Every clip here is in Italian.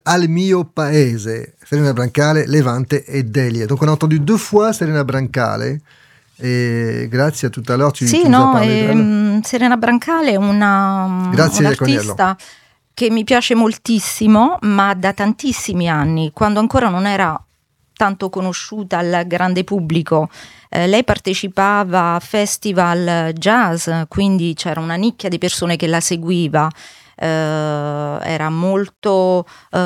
Al mio paese, Serena Brancale, Levante et Delia. Donc on a entendu 2 fois Serena Brancale, et grazie a tout à l'heure tu Sì, nous as no, parlé d'elle. Serena Brancale è Grazie Coniello. un'artista che mi piace moltissimo, ma da tantissimi anni, quando ancora non era tanto conosciuta al grande pubblico. Lei partecipava a festival jazz, quindi c'era una nicchia di persone che la seguiva. Era molto,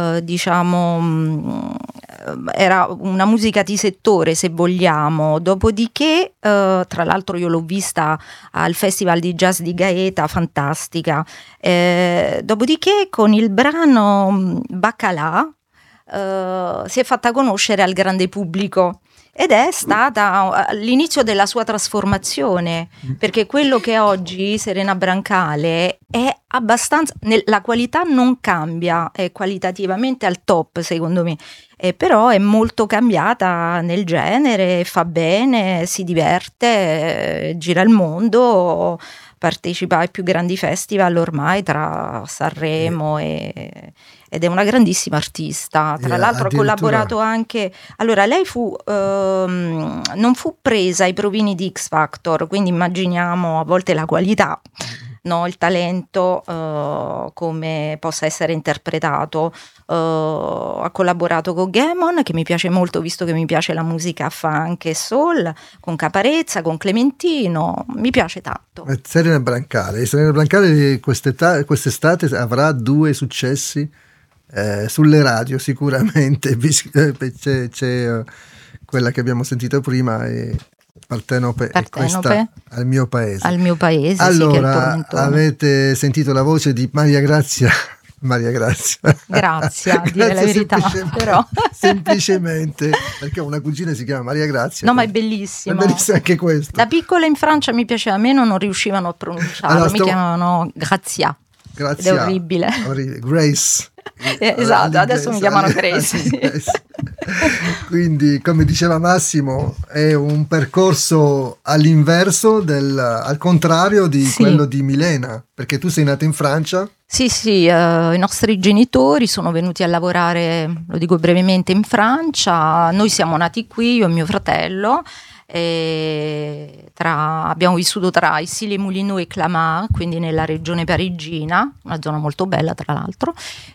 era una musica di settore, se vogliamo. Dopodiché, tra l'altro io l'ho vista al Festival di Jazz di Gaeta, fantastica. Dopodiché con il brano Baccalà si è fatta conoscere al grande pubblico. Ed è stata l'inizio della sua trasformazione, perché quello che oggi Serena Brancale è abbastanza, la qualità non cambia, è qualitativamente al top secondo me, però è molto cambiata nel genere, fa bene, si diverte, gira il mondo, partecipa ai più grandi festival ormai tra Sanremo ed è una grandissima artista. Tra l'altro ha collaborato anche. Allora, lei non fu presa ai provini di X Factor, quindi immaginiamo a volte la qualità, no, il talento, come possa essere interpretato. Ha collaborato con Gammon, che mi piace molto visto che mi piace la musica funk e soul, con Caparezza, con Clementino, mi piace tanto. Serena Brancale quest'estate avrà 2 successi sulle radio sicuramente. C'è quella che abbiamo sentito prima, Partenope. E questa Al mio paese. Al mio paese. Allora, sì, avete sentito la voce di Maria Grazia. Grazie, a dire la verità, però. Semplicemente perché una cugina si chiama Maria Grazia. No, ma è bellissimo. È bellissimo anche questo. Da piccola in Francia mi piaceva meno, non riuscivano a pronunciarlo, allora, mi chiamavano Grazia. Ed è orribile. Grace. Esatto, adesso mi chiamano Grace. Quindi, come diceva Massimo, è un percorso all'inverso al contrario di quello di Milena, perché tu sei nata in Francia. Sì, i nostri genitori sono venuti a lavorare, lo dico brevemente, in Francia. Noi siamo nati qui, io e mio fratello. Abbiamo vissuto tra Issy-les-Moulineaux e Clamart, quindi nella regione parigina, una zona molto bella tra l'altro,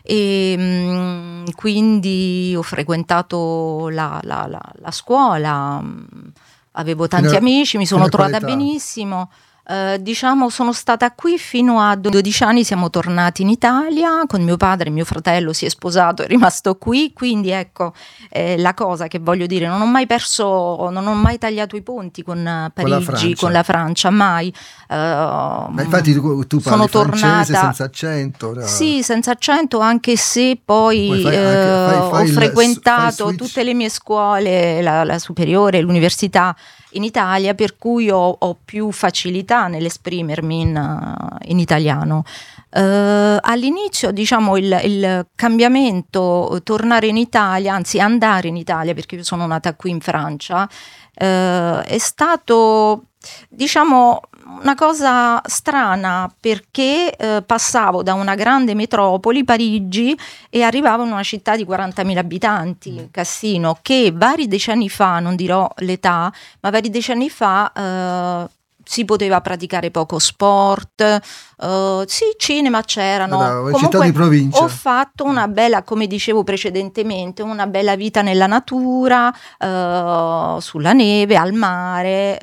e quindi ho frequentato la scuola, avevo tanti amici, mi sono trovata benissimo. Sono stata qui fino a 12 anni, siamo tornati in Italia con mio padre, mio fratello si è sposato, è rimasto qui, quindi ecco la cosa che voglio dire, non ho mai tagliato i ponti con Parigi, con la Francia, mai. Ma infatti tu parli francese senza accento. No? Sì, senza accento, anche se poi ho frequentato tutte le mie scuole, la superiore, l'università in Italia, per cui ho più facilità nell'esprimermi in italiano. All'inizio, diciamo, il cambiamento, tornare in Italia, anzi andare in Italia, perché io sono nata qui in Francia, è stato, diciamo, una cosa strana, perché passavo da una grande metropoli, Parigi, e arrivavo in una città di 40.000 abitanti, Cassino, che vari decenni fa, non dirò l'età, ma vari decenni fa si poteva praticare poco sport, sì, cinema c'erano. Comunque, città di provincia. Ho fatto una bella, come dicevo precedentemente, una bella vita nella natura, sulla neve, al mare,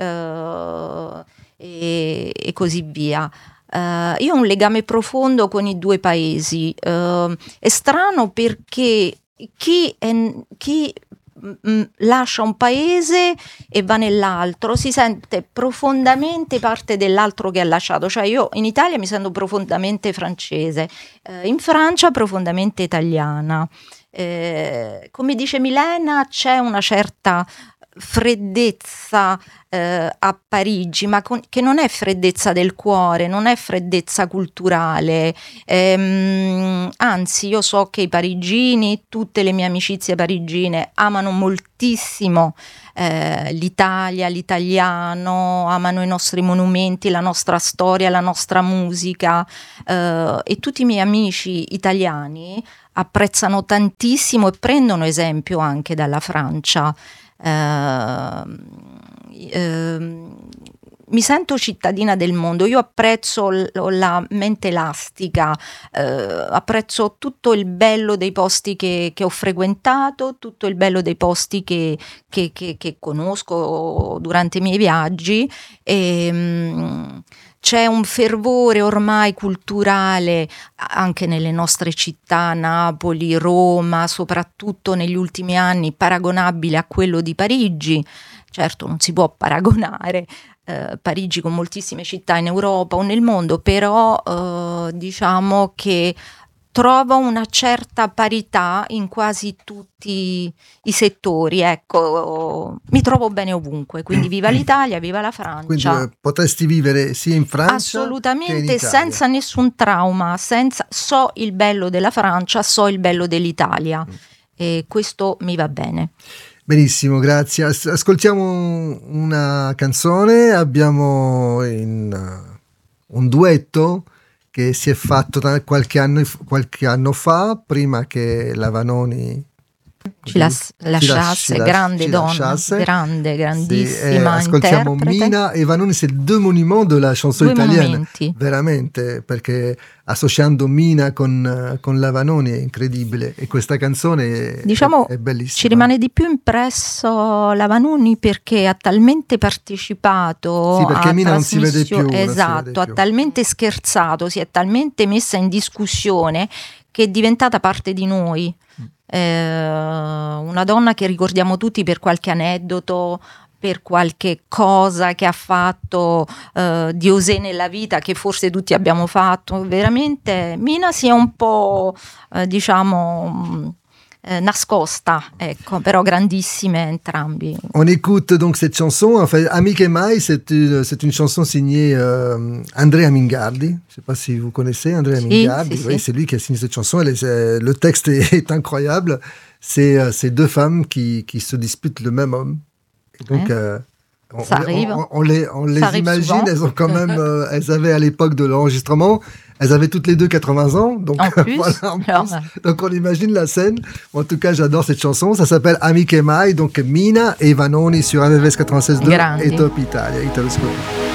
e così via. Io ho un legame profondo con i 2 paesi. È strano perché chi lascia un paese e va nell'altro si sente profondamente parte dell'altro che ha lasciato. Cioè, io in Italia mi sento profondamente francese, in Francia profondamente italiana. Come dice Milena, c'è una certa freddezza a Parigi, ma che non è freddezza del cuore, non è freddezza culturale, anzi io so che i parigini, tutte le mie amicizie parigine amano moltissimo l'Italia, l'italiano, amano i nostri monumenti, la nostra storia, la nostra musica, e tutti i miei amici italiani apprezzano tantissimo e prendono esempio anche dalla Francia. Mi sento cittadina del mondo, io apprezzo la mente elastica, apprezzo tutto il bello dei posti che ho frequentato, tutto il bello dei posti che conosco durante i miei viaggi. C'è un fervore ormai culturale anche nelle nostre città, Napoli, Roma, soprattutto negli ultimi anni, paragonabile a quello di Parigi. Certo, non si può paragonare Parigi con moltissime città in Europa o nel mondo, però diciamo che trovo una certa parità in quasi tutti i settori, ecco, mi trovo bene ovunque, quindi viva l'Italia, viva la Francia. Quindi potresti vivere sia in Francia assolutamente che in Italia. Senza nessun trauma, so il bello della Francia, so il bello dell'Italia e questo mi va bene. Benissimo, grazie. Ascoltiamo una canzone, abbiamo un duetto che si è fatto qualche anno fa, prima che la Vanoni ci lasciasse, grandissima ascoltiamo interprete. Mina e Vanoni, c'est deux monuments de la chanson italienne, veramente, perché associando Mina con la Vanoni è incredibile e questa canzone è bellissima. Ci rimane di più impresso la Vanoni perché ha talmente partecipato, sì, perché Mina non si vede più, esatto, ha talmente scherzato, si è talmente messa in discussione che è diventata parte di noi. Una donna che ricordiamo tutti per qualche aneddoto, per qualche cosa che ha fatto di osè nella vita, che forse tutti abbiamo fatto. Veramente Mina si è un po' nascosta, ecco, però grandissime entrambi. On écoute donc cette chanson, enfin, Amiche e Mai, c'est une chanson signée Andrea Mingardi. Je ne sais pas si vous connaissez Andrea Mingardi. Oui, c'est lui qui a signé cette chanson. Le texte est incroyable. C'est deux femmes qui se disputent le même homme. Et donc, on les imagine, souvent. Elles ont quand même, elles avaient à l'époque de l'enregistrement, elles avaient toutes les deux 80 ans, donc en plus, donc on imagine la scène. En tout cas, j'adore cette chanson. Ça s'appelle Amiche e Mai, donc Mina et Vanoni sur RVVS 96.2 et Top Italia. Italoscope.